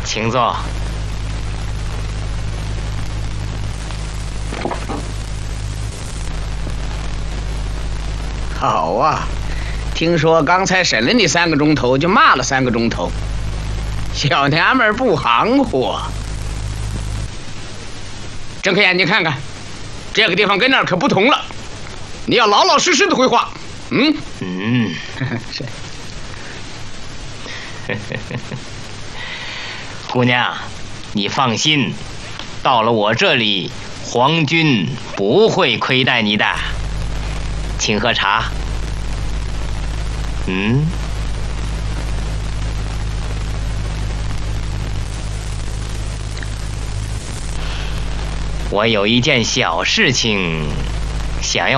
请坐。 好啊，听说刚才审了你3个钟头，就骂了3个钟头，小娘们儿不含糊。睁开眼睛看看，这个地方跟那儿可不同了，你要老老实实的回话。是。 姑娘，你放心，到了我这里，皇军不会亏待你的。请喝茶。我有一件小事情，想要